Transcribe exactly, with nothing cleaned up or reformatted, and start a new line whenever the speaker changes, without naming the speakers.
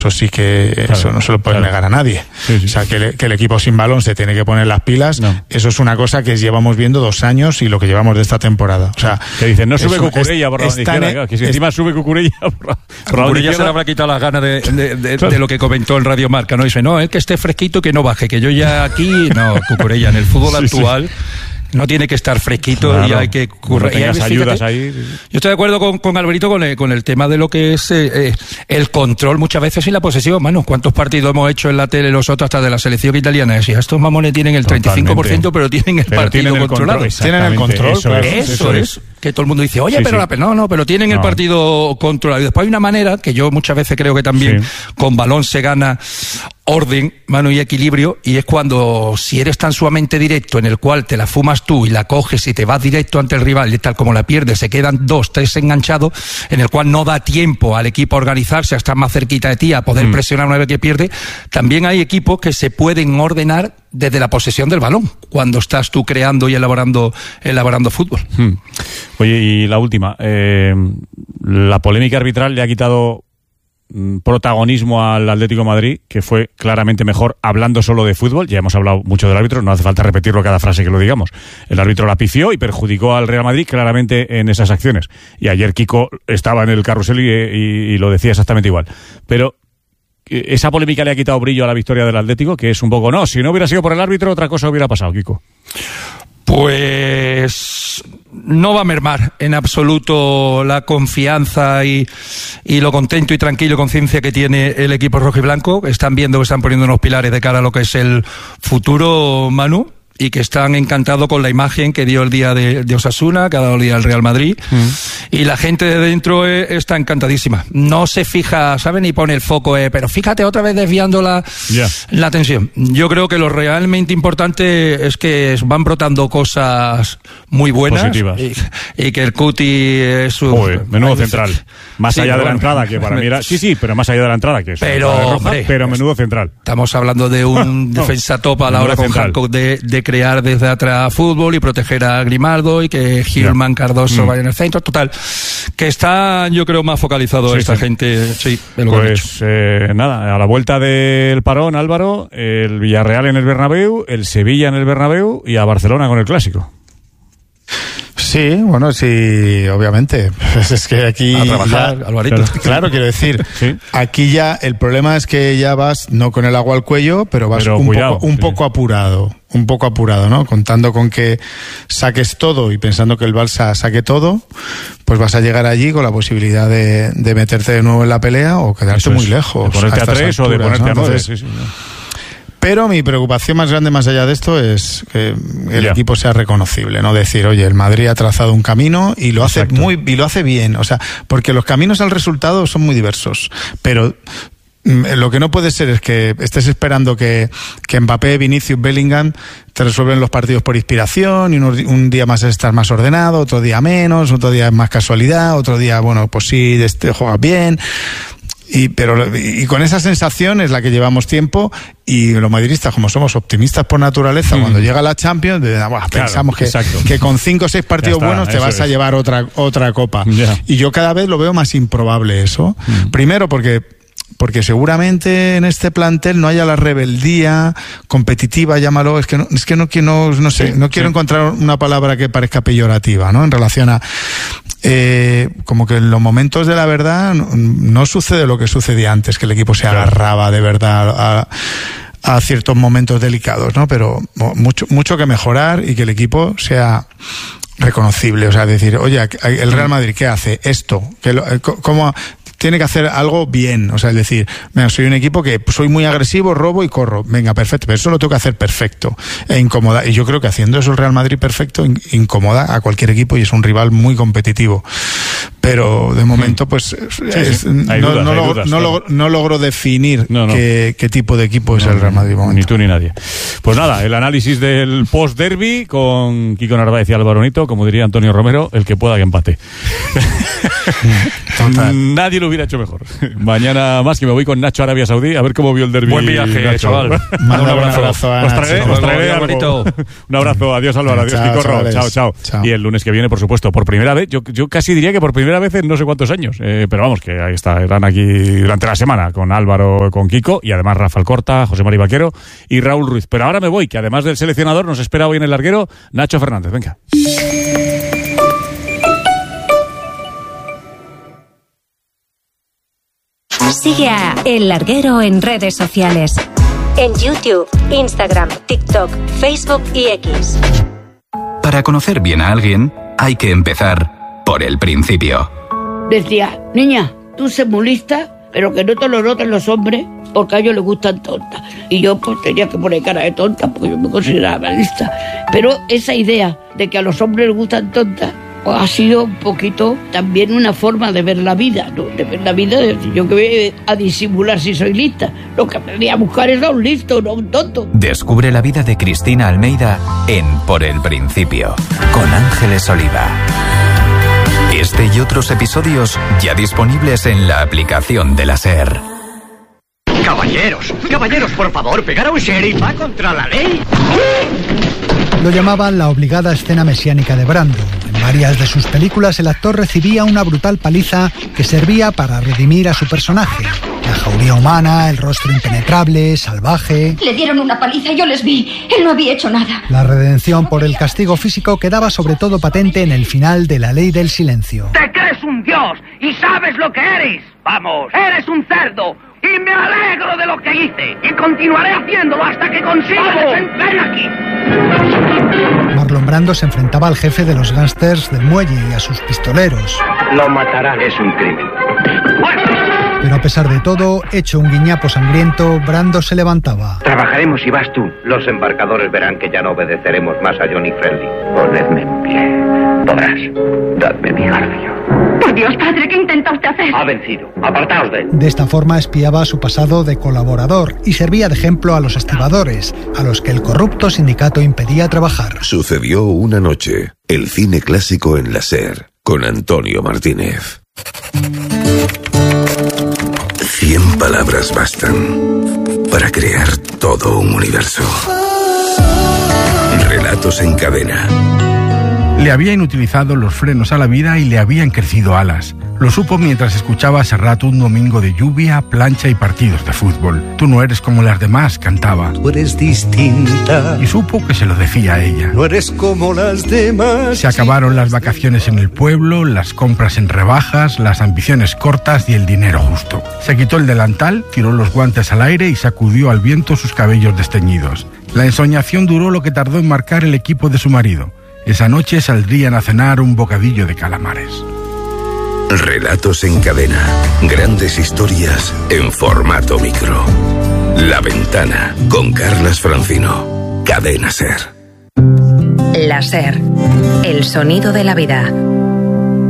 Eso sí que claro, eso no se lo puede claro. negar a nadie. Sí, sí. O sea, que, le, que el equipo sin balón se tiene que poner las pilas, no. eso es una cosa que llevamos viendo dos años y lo que llevamos de esta temporada. O sea,
que dicen, no sube Cucurella por la izquierda, en, claro, que si encima es, sube Cucurella por la, por la
Cucurella se le habrá quitado las ganas de, de, de, claro. de lo que comentó en Radio Marca, ¿no? Dice, no, es que esté fresquito y que no baje, que yo ya aquí, no, Cucurella, en el fútbol sí, actual... Sí. No tiene que estar fresquito claro, y hay que currar.
No tengas ayudas ahí.
Yo estoy de acuerdo con, con Alberito con el, con el tema de lo que es eh, eh, el control muchas veces y la posesión. Mano, ¿cuántos partidos hemos hecho en la tele nosotros hasta de la selección italiana? Decía, estos mamones tienen el treinta y cinco por ciento, pero tienen el
pero
partido
tienen el
controlado.
Control,
tienen el control,
eso,
claro.
eso, eso es. es. Que todo el mundo dice, oye,
sí,
pero
sí.
La, no, no, pero tienen no. el partido controlado. Y después hay una manera que yo muchas veces creo que también sí. con balón se gana orden, mano y equilibrio, y es cuando si eres tan sumamente directo en el cual te la fumas tú y la coges y te vas directo ante el rival y tal como la pierdes, se quedan dos, tres enganchados, en el cual no da tiempo al equipo a organizarse, a estar más cerquita de ti, a poder mm. presionar una vez que pierde. También hay equipos que se pueden ordenar desde la posesión del balón, cuando estás tú creando y elaborando, elaborando fútbol.
Hmm. Oye, y la última, eh, la polémica arbitral le ha quitado protagonismo al Atlético de Madrid, que fue claramente mejor hablando solo de fútbol. Ya hemos hablado mucho del árbitro, no hace falta repetirlo cada frase que lo digamos. El árbitro la pifió y perjudicó al Real Madrid claramente en esas acciones. Y ayer Kiko estaba en el carrusel y, y, y lo decía exactamente igual. Pero esa polémica le ha quitado brillo a la victoria del Atlético, que es un poco, no, si no hubiera sido por el árbitro, otra cosa hubiera pasado, Kiko.
Pues no va a mermar en absoluto la confianza y, y lo contento y tranquilo conciencia que tiene el equipo rojiblanco. Están viendo que están poniendo unos pilares de cara a lo que es el futuro, Manu, y que están encantados con la imagen que dio el día de, de Osasuna, que ha dado el día el Real Madrid, mm. y la gente de dentro eh, está encantadísima. No se fija, ¿sabe? Ni pone el foco, eh, pero fíjate otra vez desviando la, yeah. la atención. Yo creo que lo realmente importante es que van brotando cosas muy buenas.
Positivas.
Y, y que el Cuti es un...
Joder, menudo central. Más sí, allá de bueno, la entrada, que para mí era... Sí, sí, pero más allá de la entrada, que es
pero,
roja,
hombre,
pero menudo central.
Estamos hablando de un no, defensa top a la hora con Hancock de, de crear desde atrás fútbol y proteger a Grimaldo y que Gilman, yeah. Cardoso mm. vaya en el centro. Total, que está, yo creo, más focalizado sí, esta sí. gente. Sí, de lo
pues que eh, nada, a la vuelta del parón, Álvaro, el Villarreal en el Bernabéu, el Sevilla en el Bernabéu y a Barcelona con el Clásico.
Sí, bueno, sí, obviamente. Es que aquí...
A trabajar,
ya,
Alvarito.
Claro, claro, quiero decir, ¿sí? Aquí ya el problema es que ya vas, no con el agua al cuello, pero vas pero un, cuidado, poco, un sí. poco apurado, un poco apurado, ¿no? Contando con que saques todo y pensando que el Barça saque todo, pues vas a llegar allí con la posibilidad de, de meterte de nuevo en la pelea o quedarte Eso muy es, lejos.
De ponerte a, a tres alturas, o de ponerte ¿no? a nueve. Sí, sí, no.
Pero mi preocupación más grande más allá de esto es que el yeah. equipo sea reconocible, no decir, oye, el Madrid ha trazado un camino y lo hace Exacto. muy y lo hace bien, o sea, porque los caminos al resultado son muy diversos, pero lo que no puede ser es que estés esperando que, que Mbappé, Vinicius, Bellingham te resuelven los partidos por inspiración y unos, un día más estás más ordenado, otro día menos, otro día es más casualidad, otro día, bueno, pues sí, este, juegas bien. Y, pero, y con esa sensación es la que llevamos tiempo y los madridistas, como somos optimistas por naturaleza, mm. cuando llega la Champions, de, bueno, claro, pensamos que, que con cinco o seis partidos está, buenos te vas es. a llevar otra, otra copa. Yeah. Y yo cada vez lo veo más improbable eso. Mm. Primero porque... porque seguramente en este plantel no haya la rebeldía competitiva, llámalo, es que no, es que no, no, no sé, sí, no quiero sí. encontrar una palabra que parezca peyorativa, ¿no? En relación a eh, como que en los momentos de la verdad no, no sucede lo que sucedía antes, que el equipo se agarraba de verdad a, a ciertos momentos delicados, ¿no? Pero mucho, mucho que mejorar y que el equipo sea reconocible, o sea, decir, oye, el Real Madrid, ¿qué hace? Esto, que lo, ¿cómo? Tiene que hacer algo bien, o sea, es decir, mira, soy un equipo que soy muy agresivo, robo y corro, venga, perfecto, pero eso lo tengo que hacer perfecto e incomoda, y yo creo que haciendo eso el Real Madrid perfecto incomoda a cualquier equipo y es un rival muy competitivo, pero de momento pues sí, es,
sí. no, dudas,
no, logro,
dudas,
no, logro, no logro definir no, no. Qué, qué tipo de equipo es no, el Real Madrid.
Ni tú ni nadie. Pues nada, el análisis del post-derby con Kiko Narváez y Álvaro Nito, como diría Antonio Romero, el que pueda que empate. Nadie lo hubiera hecho mejor. Mañana más que me voy con Nacho a Arabia Saudí a ver cómo vio el derbi.
Buen viaje, Nacho. Chaval.
Manda un abrazo. Un abrazo a
os traeré, os traeré algo. Un abrazo. Adiós, Álvaro. Adiós, Kiko. Chao, chao.
Chao.
Y el lunes que viene, por supuesto, por primera vez, yo, yo casi diría que por primera primera vez en no sé cuántos años. Eh, pero vamos, que ahí está, eran aquí durante la semana con Álvaro, con Kiko y además Rafael Corta, José Mari Vaquero y Raúl Ruiz. Pero ahora me voy, que además del seleccionador nos espera hoy en el larguero Nacho Fernández. Venga.
Sigue a El Larguero en redes sociales. En YouTube, Instagram, TikTok, Facebook y X.
Para conocer bien a alguien, hay que empezar por el principio.
Decía, niña, tú sé muy lista, pero que no te lo noten los hombres, porque a ellos les gustan tontas. Y yo pues tenía que poner cara de tonta, porque yo me consideraba lista. Pero esa idea de que a los hombres les gustan tontas, pues ha sido un poquito también una forma de ver la vida, ¿no? De ver la vida, de decir, yo que voy a disimular si soy lista. Lo que aprendí a buscar es a un listo, no un tonto.
Descubre la vida de Cristina Almeida en Por el Principio, con Ángeles Oliva. Este y otros episodios ya disponibles en la aplicación de la SER.
Caballeros, caballeros, por favor, pegar a un sheriff va contra la ley.
Lo llamaban la obligada escena mesiánica de Brando. En varias de sus películas el actor recibía una brutal paliza que servía para redimir a su personaje. La jauría humana, el rostro impenetrable, salvaje.
Le dieron una paliza y yo les vi. Él no había hecho nada.
La redención por el castigo físico quedaba sobre todo patente en el final de La Ley del Silencio.
Te crees un dios y sabes lo que eres. Vamos, eres un cerdo. Y me alegro de lo que hice. Y continuaré haciéndolo hasta que consiga desentrañar aquí.
Marlon Brando se enfrentaba al jefe de los gángsters del muelle y a sus pistoleros.
Lo matarán, es un crimen.
Pero a pesar de todo, hecho un guiñapo sangriento, Brando se levantaba.
Trabajaremos y vas tú. Los embarcadores verán que ya no obedeceremos más a Johnny Friendly. Ponedme en pie. Podrás. Dadme mi garfio.
Por Dios, padre, ¿qué intenta usted hacer?
Ha vencido. Apartaos de él.
De esta forma espiaba su pasado de colaborador y servía de ejemplo a los estibadores, a los que el corrupto sindicato impedía trabajar.
Sucedió una noche. El cine clásico en la SER, con Antonio Martínez. Cien palabras bastan para crear todo un universo. Relatos en cadena.
Le habían utilizado los frenos a la vida y le habían crecido alas. Lo supo mientras escuchaba a Serrat un domingo de lluvia, plancha y partidos de fútbol. Tú no eres como las demás, cantaba.
Tú eres distinta.
Y supo que se lo decía a ella.
No eres como las demás.
Se acabaron las vacaciones en el pueblo, las compras en rebajas, las ambiciones cortas y el dinero justo. Se quitó el delantal, tiró los guantes al aire y sacudió al viento sus cabellos desteñidos. La ensoñación duró lo que tardó en marcar el equipo de su marido. Esa noche saldrían a cenar un bocadillo de calamares.
Relatos en cadena. Grandes historias en formato micro. La Ventana, con Carlas Francino. Cadena SER.
La SER. El sonido de la vida.